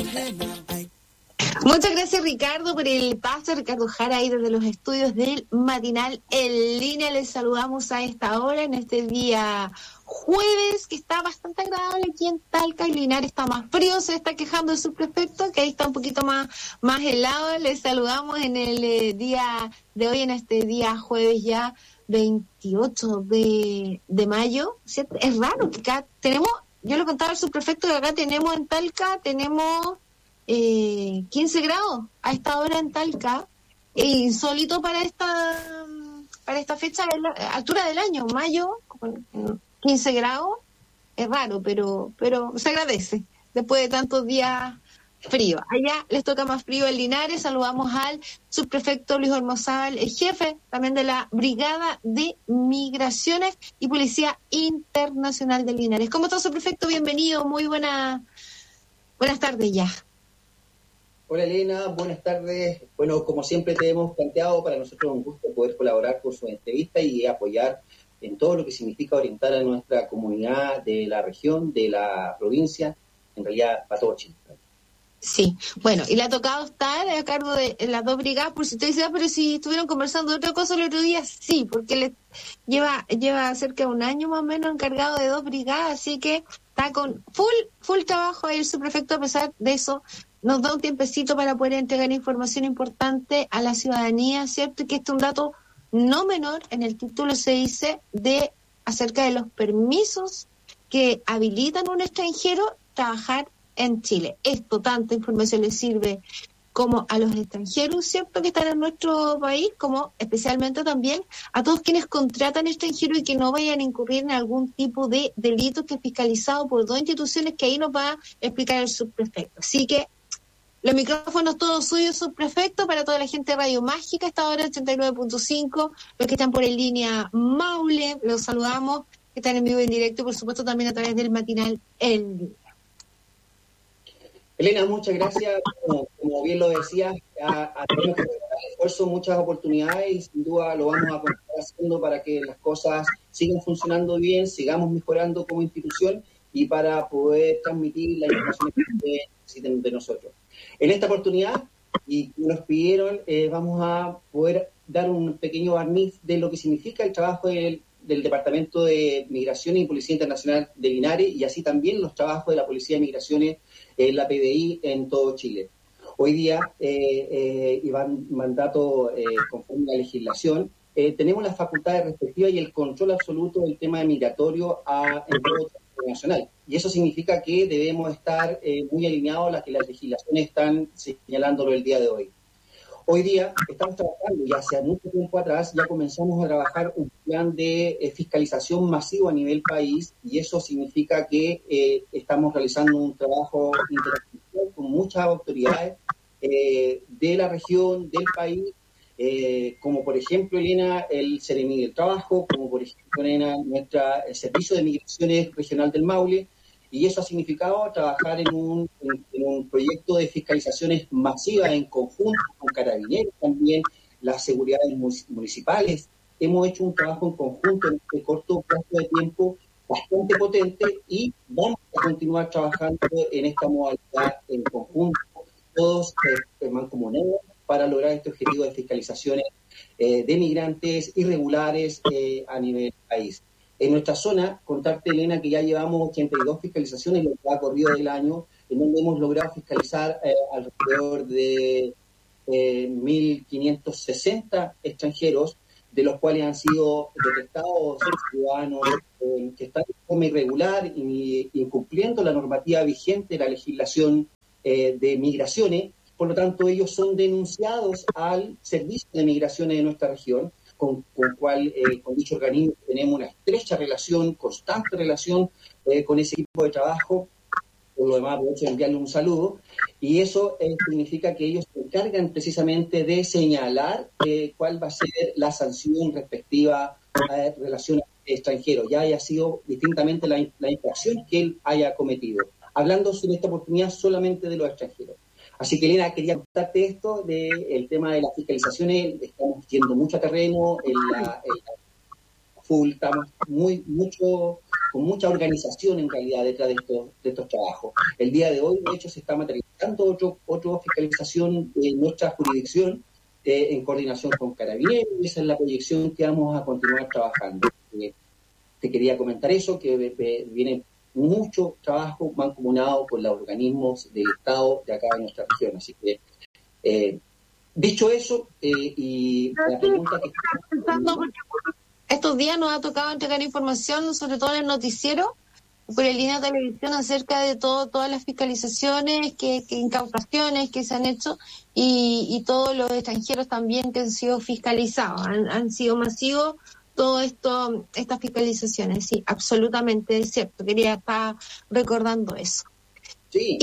Muchas gracias, Ricardo, por el paso. Ricardo Jara, ahí desde los estudios del Matinal en Línea. Les saludamos a esta hora, en este día jueves, que está bastante agradable aquí en Talca. Y Linares está más frío, se está quejando el subprefecto, que ahí está un poquito más helado. Les saludamos en el día de hoy, en este día jueves ya 28 de mayo, ¿cierto? Es raro que acá tenemos, yo le contaba al subprefecto que acá tenemos en Talca, tenemos 15 grados a esta hora en Talca, insólito para esta fecha, altura del año, mayo, 15 grados, es raro, pero se agradece después de tantos días frío. Allá les toca más frío en Linares. Saludamos al subprefecto Luis Ormazábal, el jefe también de la Brigada de Migraciones y Policía Internacional de Linares. ¿Cómo está, subprefecto? Bienvenido, muy buenas tardes ya. Hola Elena, buenas tardes. Bueno, como siempre te hemos planteado, para nosotros es un gusto poder colaborar con su entrevista y apoyar en todo lo que significa orientar a nuestra comunidad de la región, de la provincia, en realidad para todo Chile. Sí, bueno, y le ha tocado estar a cargo de las dos brigadas, por si usted dice, pero si estuvieron conversando de otra cosa el otro día, sí, porque le lleva cerca de un año más o menos encargado de dos brigadas, así que está con full trabajo ahí el subprefecto. A pesar de eso, nos da un tiempecito para poder entregar información importante a la ciudadanía, ¿cierto? Y que este es un dato no menor, en el título se dice acerca de los permisos que habilitan a un extranjero trabajar en Chile. Esto, tanta información le sirve como a los extranjeros, ¿cierto?, que están en nuestro país, como especialmente también a todos quienes contratan extranjeros y que no vayan a incurrir en algún tipo de delito que es fiscalizado por dos instituciones que ahí nos va a explicar el subprefecto. Así que los micrófonos todos suyos, subprefecto, para toda la gente de Radio Mágica, esta hora 89.5, los que están por en línea Maule, los saludamos, que están en vivo y en directo, y por supuesto también a través del Matinal en Línea. Elena, muchas gracias. Como bien lo decías, tenemos que preparar el esfuerzo, muchas oportunidades y sin duda lo vamos a continuar haciendo para que las cosas sigan funcionando bien, sigamos mejorando como institución y para poder transmitir la información que necesiten de nosotros. En esta oportunidad, y nos pidieron, vamos a poder dar un pequeño barniz de lo que significa el trabajo del Departamento de Migraciones y Policía Internacional de Linares y así también los trabajos de la Policía de Migraciones, la PDI en todo Chile. Hoy día, y van mandato conforme a la legislación, tenemos las facultades respectivas y el control absoluto del tema migratorio en todo internacional. Y eso significa que debemos estar muy alineados a las que las legislaciones están señalándolo el día de hoy. Hoy día estamos trabajando, y hace mucho tiempo atrás ya comenzamos a trabajar un plan de fiscalización masivo a nivel país, y eso significa que estamos realizando un trabajo internacional con muchas autoridades de la región, del país, como por ejemplo, Elena, el Ceremi del Trabajo, como por ejemplo, Elena, el Servicio de Migraciones Regional del Maule, y eso ha significado trabajar en un proyecto de fiscalizaciones masivas en conjunto con Carabineros también, las seguridades municipales. Hemos hecho un trabajo en conjunto en este corto plazo de tiempo bastante potente y vamos a continuar trabajando en esta modalidad en conjunto, todos mancomunados para lograr este objetivo de fiscalizaciones de migrantes irregulares a nivel país. En nuestra zona, contarte, Elena, que ya llevamos 82 fiscalizaciones, lo que ha corrido del año, en donde hemos logrado fiscalizar alrededor de 1.560 extranjeros, de los cuales han sido detectados ciudadanos que están de forma irregular y incumpliendo la normativa vigente de la legislación de migraciones. Por lo tanto, ellos son denunciados al Servicio de Migraciones de nuestra región, con dicho organismo tenemos una estrecha relación, constante relación con ese equipo de trabajo. Por lo demás, aprovecho de enviarle un saludo, y eso significa que ellos se encargan precisamente de señalar cuál va a ser la sanción respectiva a relación al extranjero, ya haya sido distintamente la infracción que él haya cometido. Hablando en esta oportunidad solamente de los extranjeros. Así que, Elena, quería contarte esto del tema de las fiscalizaciones. Estamos yendo mucho a terreno, full, estamos con mucha organización en realidad detrás de estos trabajos. El día de hoy, de hecho, se está materializando otra fiscalización de nuestra jurisdicción en coordinación con Carabineros, y esa es la proyección que vamos a continuar trabajando. Te quería comentar eso, que viene mucho trabajo mancomunado con los organismos del Estado de acá en nuestra región. Así que, dicho eso, y la pregunta que... Estos días nos ha tocado entregar información, sobre todo en el noticiero, por el Línea de Televisión, acerca de todas las fiscalizaciones, que incautaciones que se han hecho y todos los extranjeros también que han sido fiscalizados. Han sido masivos todo esto, estas fiscalizaciones. Sí, absolutamente es cierto. Quería estar recordando eso. Sí,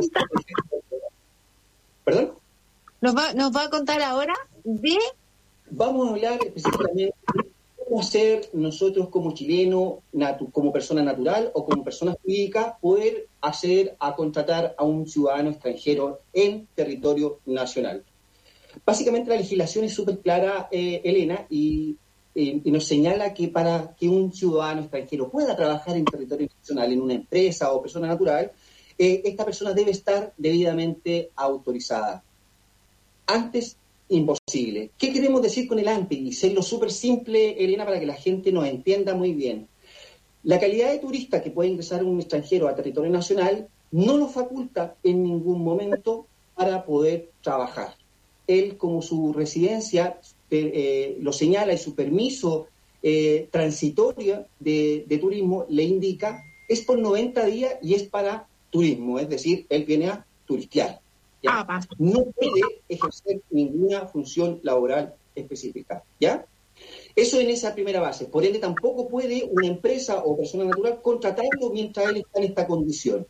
¿Perdón? Nos va a contar ahora de... Vamos a hablar específicamente de cómo hacer nosotros como chilenos, como persona natural o como persona jurídica, poder contratar a un ciudadano extranjero en territorio nacional. Básicamente la legislación es súper clara, Elena, y nos señala que para que un ciudadano extranjero pueda trabajar en territorio nacional, en una empresa o persona natural, esta persona debe estar debidamente autorizada. Antes, imposible. ¿Qué queremos decir con el antes? Y serlo súper simple, Elena, para que la gente nos entienda muy bien. La calidad de turista que puede ingresar un extranjero a territorio nacional no lo faculta en ningún momento para poder trabajar. Él, como su residencia lo señala y su permiso transitorio de turismo le indica, es por 90 días y es para turismo, es decir, él viene a turistear. ¿Ya? No puede ejercer ninguna función laboral específica, ¿ya? Eso en esa primera base. Por ende, tampoco puede una empresa o persona natural contratarlo mientras él está en esta condición.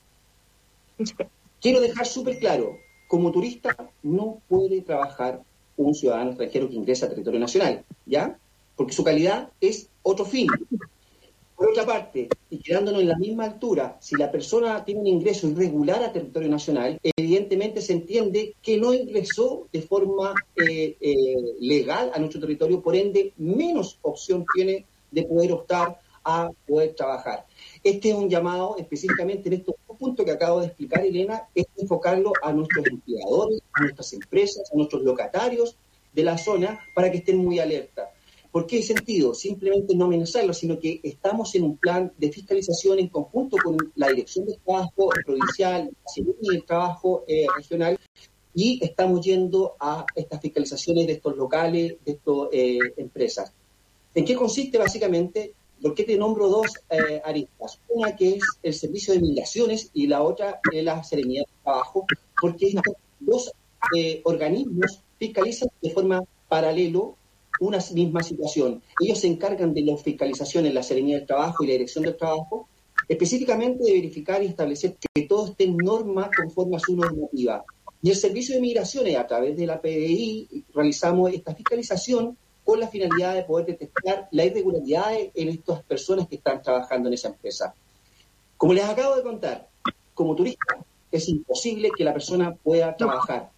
Quiero dejar súper claro, como turista no puede trabajar un ciudadano extranjero que ingresa a territorio nacional, ¿ya? Porque su calidad es otro fin. Por otra parte, y quedándonos en la misma altura, si la persona tiene un ingreso irregular a territorio nacional, evidentemente se entiende que no ingresó de forma legal a nuestro territorio, por ende, menos opción tiene de poder optar a poder trabajar. Este es un llamado específicamente en estos dos puntos que acabo de explicar, Elena, es enfocarlo a nuestros empleadores, a nuestras empresas, a nuestros locatarios de la zona, para que estén muy alerta. ¿Por qué sentido? Simplemente no amenazarlo, sino que estamos en un plan de fiscalización en conjunto con la Dirección de Trabajo Provincial, y el Trabajo Regional, y estamos yendo a estas fiscalizaciones de estos locales, de estas empresas. ¿En qué consiste básicamente? ¿Por qué te nombro dos aristas? Una que es el Servicio de Migraciones y la otra es la Seremía de Trabajo, porque estos dos organismos fiscalizan de forma paralela una misma situación. Ellos se encargan de las fiscalizaciones, la Seremía del Trabajo y la Dirección del Trabajo, específicamente de verificar y establecer que todo esté en norma conforme a su normativa. Y el Servicio de Migraciones, a través de la PDI, realizamos esta fiscalización con la finalidad de poder detectar las irregularidades en estas personas que están trabajando en esa empresa. Como les acabo de contar, como turista es imposible que la persona pueda trabajar.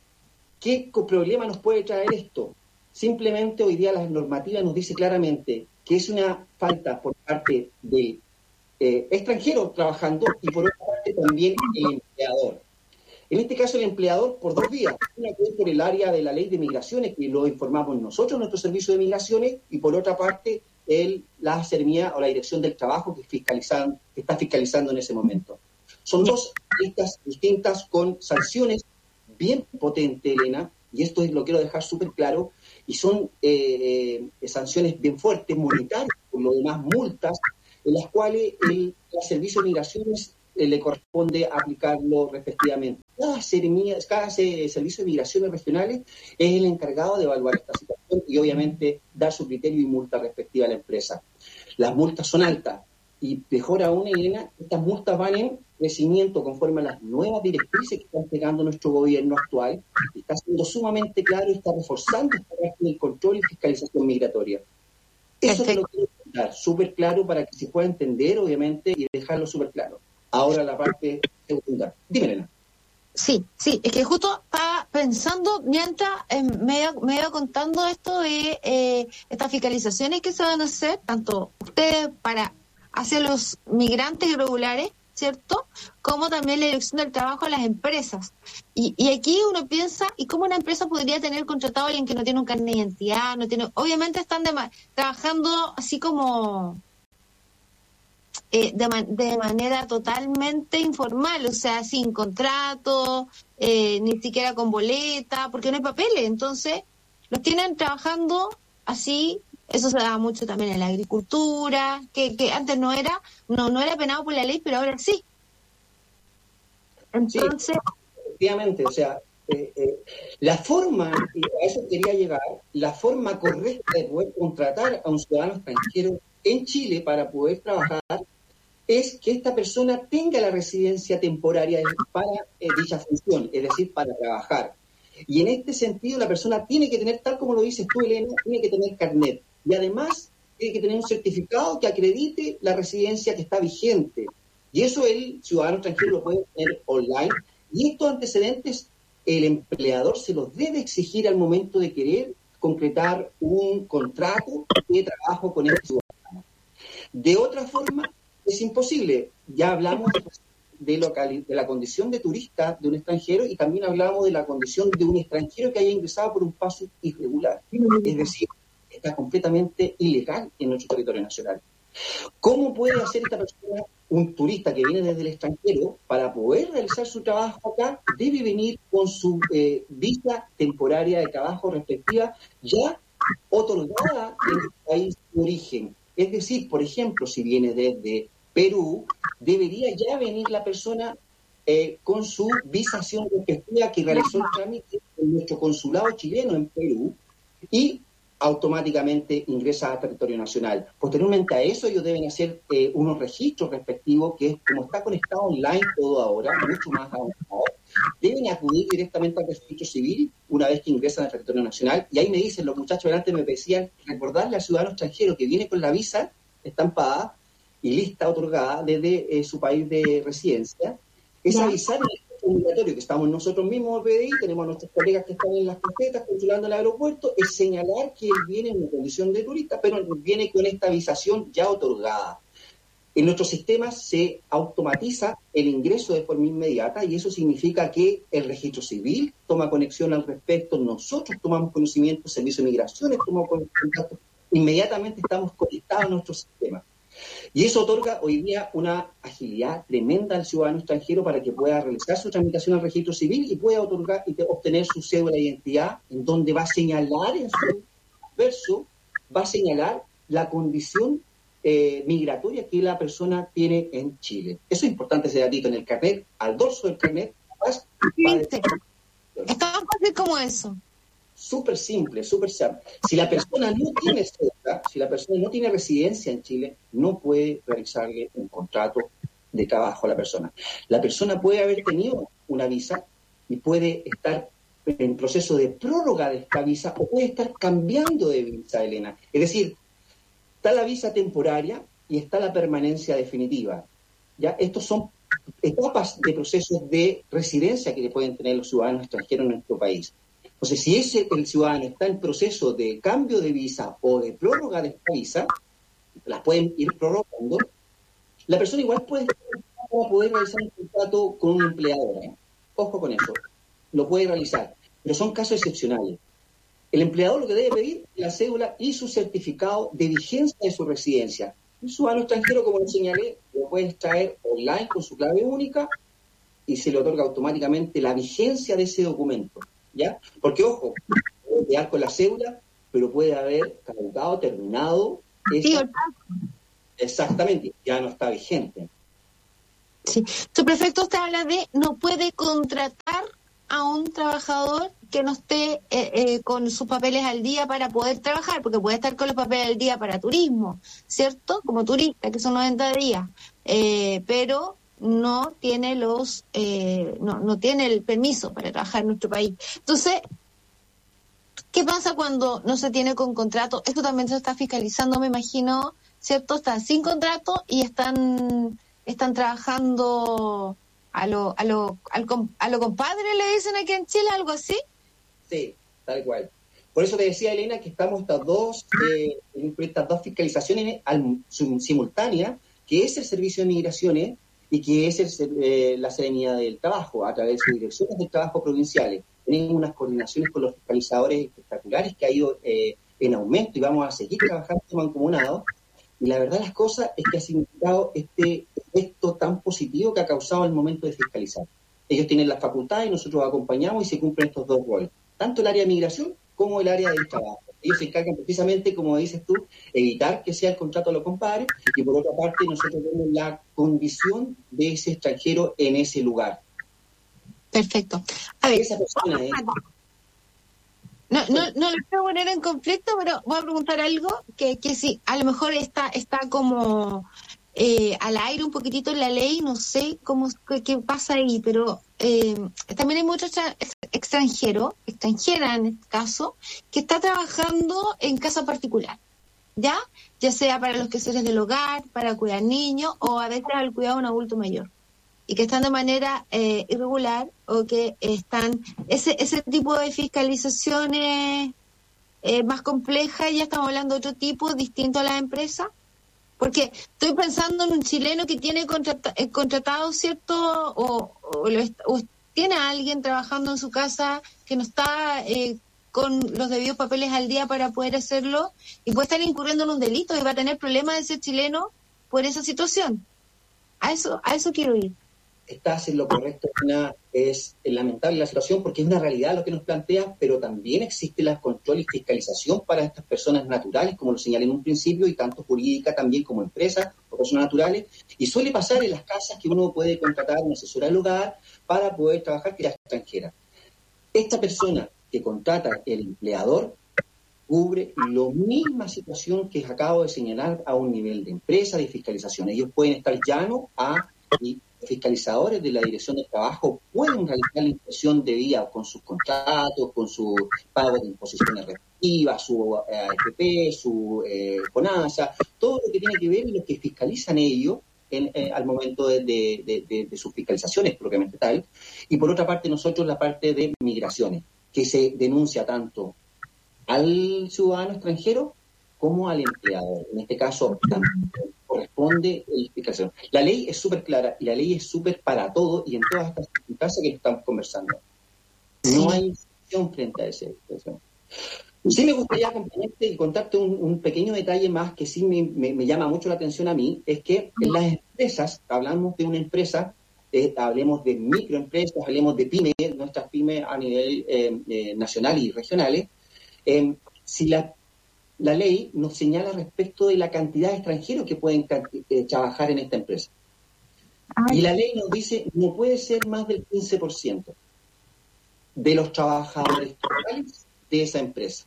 ¿Qué problema nos puede traer esto? Simplemente hoy día la normativa nos dice claramente que es una falta por parte del extranjero trabajando y por otra parte también el empleador. En este caso el empleador por dos vías. Una que es por el área de la ley de migraciones, que lo informamos nosotros, nuestro servicio de migraciones, y por otra parte la Seremía o la Dirección del Trabajo que está fiscalizando en ese momento. Son dos listas distintas con sanciones bien potentes, Elena, y esto lo quiero dejar súper claro, y son sanciones bien fuertes, monetarias, por lo demás multas, en las cuales el Servicio de Migraciones le corresponde aplicarlo respectivamente. Cada servicio de migraciones regionales es el encargado de evaluar esta situación y obviamente dar su criterio y multa respectiva a la empresa. Las multas son altas y mejor aún, Elena, estas multas van en crecimiento conforme a las nuevas directrices que está entregando nuestro gobierno actual. Está siendo sumamente claro y está reforzando esta parte del control y fiscalización migratoria. Eso te lo quiero contar súper claro para que se pueda entender, obviamente, y dejarlo súper claro. Ahora la parte segunda. Dime, Elena. Sí, es que justo estaba pensando, mientras me iba contando esto de estas fiscalizaciones que se van a hacer, tanto ustedes hacia los migrantes irregulares, ¿cierto? Como también la dirección del trabajo a las empresas. Y aquí uno piensa, ¿y cómo una empresa podría tener contratado a alguien que no tiene un carnet de identidad? Obviamente están trabajando así como de manera totalmente informal, o sea, sin contrato, ni siquiera con boleta, porque no hay papeles. Entonces, los tienen trabajando así. Eso se daba mucho también en la agricultura, que antes no era penado por la ley, pero ahora sí. Entonces, sí, efectivamente, o sea, la forma, y a eso quería llegar, la forma correcta de poder contratar a un ciudadano extranjero en Chile para poder trabajar es que esta persona tenga la residencia temporaria para dicha función, es decir, para trabajar. Y en este sentido, la persona tiene que tener, tal como lo dices tú, Elena, tiene que tener carnet. Y además, tiene que tener un certificado que acredite la residencia que está vigente. Y eso el ciudadano extranjero lo puede tener online. Y estos antecedentes, el empleador se los debe exigir al momento de querer concretar un contrato de trabajo con este ciudadano. De otra forma, es imposible. Ya hablamos de la condición de turista de un extranjero y también hablamos de la condición de un extranjero que haya ingresado por un paso irregular. Es decir, está completamente ilegal en nuestro territorio nacional. ¿Cómo puede hacer esta persona, un turista que viene desde el extranjero, para poder realizar su trabajo acá? Debe venir con su visa temporaria de trabajo respectiva ya otorgada en el país de origen. Es decir, por ejemplo, si viene desde Perú, debería ya venir la persona con su visación respectiva que realizó el trámite en nuestro consulado chileno en Perú y automáticamente ingresa a territorio nacional. Posteriormente a eso, ellos deben hacer unos registros respectivos, que es como está conectado online todo ahora, mucho más avanzado, deben acudir directamente al registro civil una vez que ingresan al territorio nacional. Y ahí me dicen, los muchachos delante me decían, recordarle al ciudadano extranjero que viene con la visa estampada y lista otorgada desde su país de residencia, es avisar en el migratorio que estamos nosotros mismos, PDI, tenemos a nuestros colegas que están en las casetas controlando el aeropuerto, es señalar que él viene en una condición de turista, pero viene con esta visación ya otorgada. En nuestros sistemas se automatiza el ingreso de forma inmediata y eso significa que el registro civil toma conexión al respecto, nosotros tomamos conocimiento, el Servicio de Migraciones toma contacto, inmediatamente estamos conectados a nuestro sistema. Y eso otorga hoy día una agilidad tremenda al ciudadano extranjero para que pueda realizar su tramitación al registro civil y pueda otorgar y obtener su cédula de identidad, en donde va a señalar en su verso, va a señalar la condición migratoria que la persona tiene en Chile. Eso es importante, ese datito en el carnet, al dorso del carnet. Es tan fácil como eso. Súper simple, súper simple. Si la persona no tiene cédula, si la persona no tiene residencia en Chile, no puede realizarle un contrato de trabajo a la persona. La persona puede haber tenido una visa y puede estar en proceso de prórroga de esta visa o puede estar cambiando de visa, Elena. Es decir, está la visa temporaria y está la permanencia definitiva. ¿Ya? Estos son etapas de procesos de residencia que pueden tener los ciudadanos extranjeros en nuestro país. Entonces, si el ciudadano está en proceso de cambio de visa o de prórroga de esta visa, las pueden ir prorrogando, la persona igual puede poder realizar un contrato con un empleador. Ojo con eso, lo puede realizar, pero son casos excepcionales. El empleador lo que debe pedir es la cédula y su certificado de vigencia de su residencia. Un ciudadano extranjero, como lo señalé, lo puede extraer online con su clave única y se le otorga automáticamente la vigencia de ese documento. ¿Ya? Porque, ojo, puede quedar con la cédula, pero puede haber caducado, terminado. Exactamente, ya no está vigente. Sí. Su prefecto, usted habla de no puede contratar a un trabajador que no esté con sus papeles al día para poder trabajar, porque puede estar con los papeles al día para turismo, ¿cierto? Como turista, que son 90 días, pero no tiene no tiene el permiso para trabajar en nuestro país. Entonces, ¿qué pasa cuando no se tiene con contrato? Esto también se está fiscalizando, me imagino, ¿cierto? Están sin contrato y están trabajando a lo compadre le dicen aquí en Chile, algo así. Sí, tal cual. Por eso te decía, Elena, que estamos estas dos fiscalizaciones simultáneas, que es el Servicio de Migraciones y que es la Serenidad del Trabajo, a través de sus direcciones de trabajo provinciales. Tenemos unas coordinaciones con los fiscalizadores espectaculares que ha ido en aumento y vamos a seguir trabajando mancomunados. Y la verdad las cosas es que ha significado este efecto tan positivo que ha causado el momento de fiscalizar. Ellos tienen la facultad y nosotros acompañamos y se cumplen estos dos roles, tanto el área de migración como el área del trabajo. Ellos se encargan precisamente, como dices tú, evitar que sea el contrato a los compadres, y por otra parte nosotros vemos la condición de ese extranjero en ese lugar. Perfecto. A ver, esa persona es... No lo quiero poner en conflicto, pero voy a preguntar algo que sí, a lo mejor está como al aire un poquitito en la ley, no sé qué pasa ahí, pero también hay muchos extranjera en este caso, que está trabajando en casa particular, ya sea para los quehaceres del hogar, para cuidar niños o a veces al cuidado de un adulto mayor, y que están de manera irregular o que están ese tipo de fiscalizaciones más complejas. Ya estamos hablando de otro tipo distinto a las empresas, porque estoy pensando en un chileno que tiene contratado, ¿cierto? O tiene a alguien trabajando en su casa que no está con los debidos papeles al día para poder hacerlo, y puede estar incurriendo en un delito y va a tener problemas ese chileno por esa situación. A eso quiero ir. Estás en lo correcto, es lamentable la situación porque es una realidad lo que nos plantea, pero también existe el control y fiscalización para estas personas naturales, como lo señalé en un principio, y tanto jurídica también como empresas o personas naturales, y suele pasar en las casas que uno puede contratar una asesora del hogar para poder trabajar, que es extranjera. Esta persona que contrata el empleador cubre la misma situación que acabo de señalar a un nivel de empresa, de fiscalización. Ellos pueden estar llanos y fiscalizadores de la Dirección de Trabajo pueden realizar la inspección debida con sus contratos, con su pago de imposiciones respectivas, su AFP, su FONASA, todo lo que tiene que ver y lo que fiscalizan ellos al momento de sus fiscalizaciones propiamente tal. Y por otra parte nosotros la parte de migraciones, que se denuncia tanto al ciudadano extranjero como al empleador. En este caso también corresponde la explicación. La ley es súper clara y la ley es súper para todo y en todas estas circunstancias que estamos conversando. No hay excepción frente a esa situación. Sí me gustaría acompañarte y contarte un pequeño detalle más que sí me llama mucho la atención a mí, es que en las empresas, hablamos de una empresa, hablemos de microempresas, hablemos de pymes, nuestras pymes a nivel nacional y regionales, si la ley nos señala respecto de la cantidad de extranjeros que pueden trabajar en esta empresa. Y la ley nos dice no puede ser más del 15% de los trabajadores totales de esa empresa.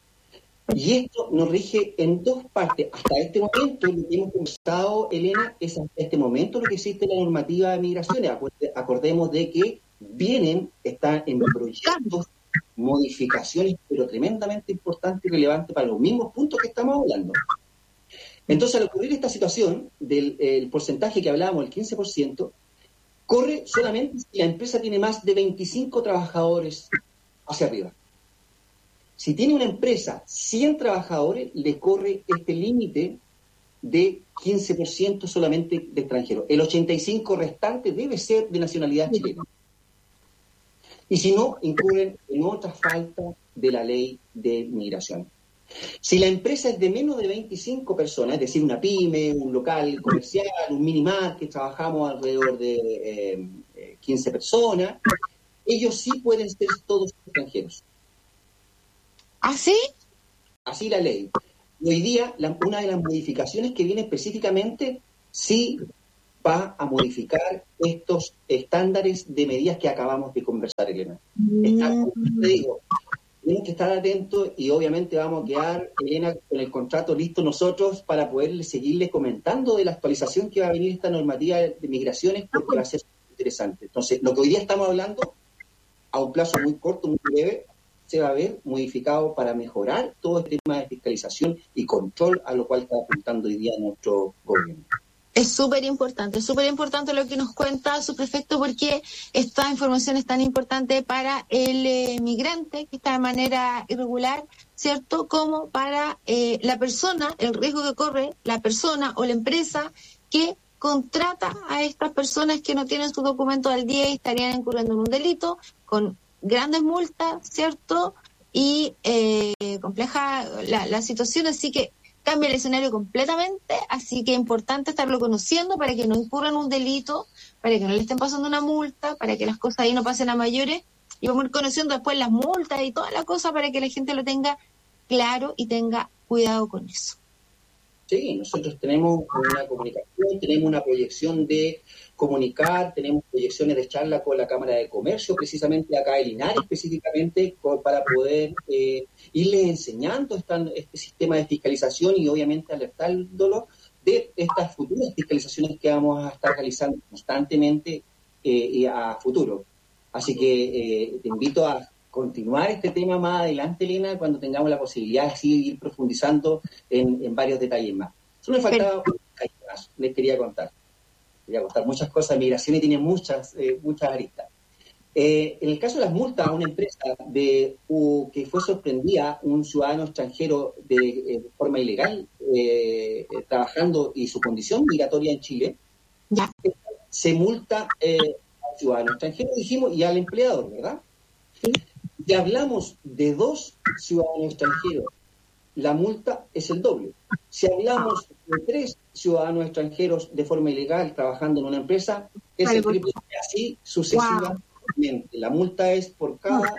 Y esto nos rige en dos partes. Hasta este momento, lo que hemos conversado, Elena, es hasta este momento lo que existe en la normativa de migraciones. Acordemos de que están en proyectos, modificaciones, pero tremendamente importantes y relevantes para los mismos puntos que estamos hablando. Entonces, al ocurrir esta situación del porcentaje que hablábamos, el 15%, corre solamente si la empresa tiene más de 25 trabajadores hacia arriba. Si tiene una empresa 100 trabajadores, le corre este límite de 15% solamente de extranjeros. El 85% restante debe ser de nacionalidad chilena. Y si no, incurren en otra falta de la ley de migración. Si la empresa es de menos de 25 personas, es decir, una pyme, un local comercial, un minimart, que trabajamos alrededor de 15 personas, ellos sí pueden ser todos extranjeros. ¿Ah, sí? Así la ley. Y hoy día, una de las modificaciones que viene específicamente, sí va a modificar estos estándares de medidas que acabamos de conversar, Elena. Te digo, tenemos que estar atentos y obviamente vamos a quedar, Elena, con el contrato listo nosotros para poder seguirle comentando de la actualización que va a venir esta normativa de migraciones, porque va a ser interesante. Entonces, lo que hoy día estamos hablando, a un plazo muy corto, muy breve, se va a ver modificado para mejorar todo el tema de fiscalización y control a lo cual está apuntando hoy día nuestro gobierno. Es súper importante lo que nos cuenta su prefecto, porque esta información es tan importante para el migrante que está de manera irregular, ¿cierto? Como para la persona, el riesgo que corre la persona o la empresa que contrata a estas personas que no tienen sus documentos al día y estarían incurriendo en un delito con grandes multas, ¿cierto? Y compleja la situación, así que cambia el escenario completamente, así que es importante estarlo conociendo para que no incurran un delito, para que no le estén pasando una multa, para que las cosas ahí no pasen a mayores, y vamos a ir conociendo después las multas y toda la cosa para que la gente lo tenga claro y tenga cuidado con eso. Sí, nosotros tenemos una comunicación, tenemos una proyección de comunicar, tenemos proyecciones de charla con la Cámara de Comercio, precisamente acá en Linares, específicamente, para poder irles enseñando este sistema de fiscalización y obviamente alertándolo de estas futuras fiscalizaciones que vamos a estar realizando constantemente a futuro. Así que te invito a continuar este tema más adelante, Elena, cuando tengamos la posibilidad de así ir profundizando en varios detalles más. Solo me faltaba un detalle más, les quería contar. Quería contar muchas cosas. Migración tiene muchas aristas. En el caso de las multas a una empresa que fue sorprendida un ciudadano extranjero de forma ilegal trabajando y su condición migratoria en Chile, se multa al ciudadano extranjero, dijimos, y al empleador, ¿verdad? Sí. Si hablamos de 2 ciudadanos extranjeros, la multa es el doble. Si hablamos de 3 ciudadanos extranjeros de forma ilegal trabajando en una empresa, es el triple, así sucesivamente. Wow. La multa es por cada...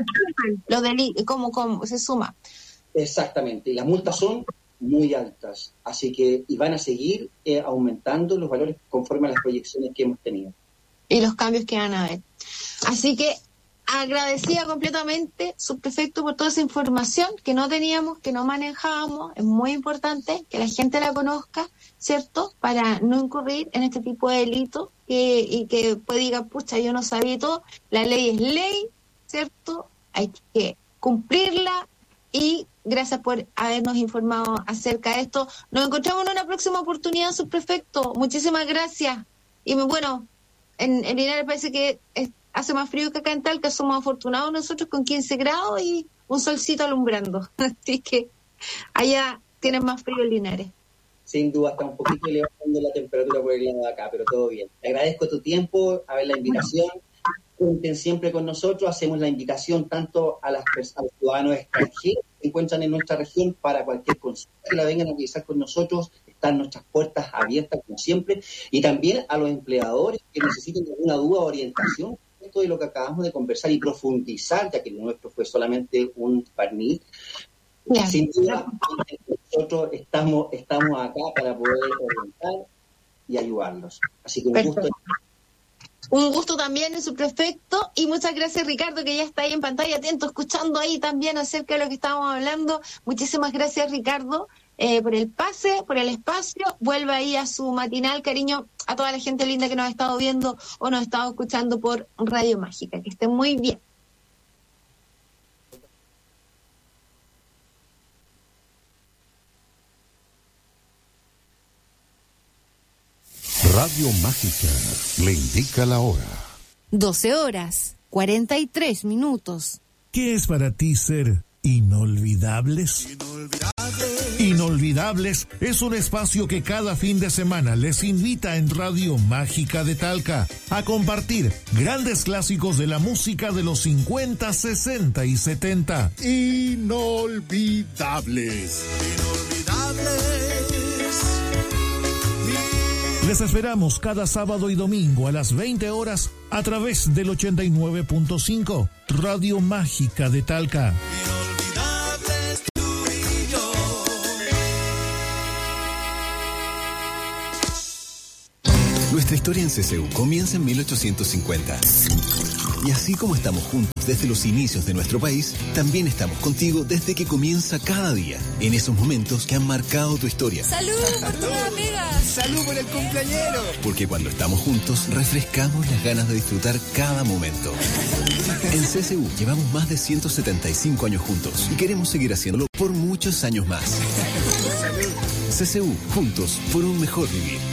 ¿Cómo se suma? Exactamente. Y las multas son muy altas. Así que y van a seguir aumentando los valores conforme a las proyecciones que hemos tenido. Y los cambios que van a haber. Así que agradecida completamente, subprefecto, por toda esa información que no teníamos, que no manejábamos. Es muy importante que la gente la conozca, ¿cierto? Para no incurrir en este tipo de delitos y que pueda diga, pucha, yo no sabía todo. La ley es ley, ¿cierto? Hay que cumplirla y gracias por habernos informado acerca de esto. Nos encontramos en una próxima oportunidad, subprefecto. Muchísimas gracias. Y bueno, en Linares parece que hace más frío que acá en Talca, somos afortunados nosotros con 15 grados y un solcito alumbrando. Así que allá tienen más frío en Linares. Sin duda, está un poquito elevando la temperatura por el lado de acá, pero todo bien. Te agradezco tu tiempo, a ver la invitación. Cuenten siempre con nosotros, hacemos la invitación tanto a los ciudadanos extranjeros que se encuentran en nuestra región para cualquier consulta que la vengan a realizar con nosotros. Están nuestras puertas abiertas como siempre, y también a los empleadores que necesiten alguna duda o orientación de lo que acabamos de conversar y profundizar, ya que lo nuestro fue solamente un barniz. Sin duda, nosotros estamos acá para poder orientar y ayudarlos. Así que un gusto. Un gusto también, subprefecto, y muchas gracias, Ricardo, que ya está ahí en pantalla, atento, escuchando ahí también acerca de lo que estábamos hablando. Muchísimas gracias, Ricardo, por el pase, por el espacio. Vuelve ahí a su matinal, cariño, a toda la gente linda que nos ha estado viendo o nos ha estado escuchando por Radio Mágica. Que estén muy bien. Radio Mágica le indica la hora. 12:43. ¿Qué es para ti ser inolvidables? Inolvidables es un espacio que cada fin de semana les invita en Radio Mágica de Talca a compartir grandes clásicos de la música de los 50, 60 y 70. Inolvidables. Les esperamos cada sábado y domingo a las 20 horas a través del 89.5 Radio Mágica de Talca. Nuestra historia en CCU comienza en 1850. Y así como estamos juntos desde los inicios de nuestro país, también estamos contigo desde que comienza cada día, en esos momentos que han marcado tu historia. ¡Salud por todas las amigas! ¡Salud por el cumpleañero! Porque cuando estamos juntos, refrescamos las ganas de disfrutar cada momento. En CCU llevamos más de 175 años juntos y queremos seguir haciéndolo por muchos años más. CCU, juntos por un mejor vivir.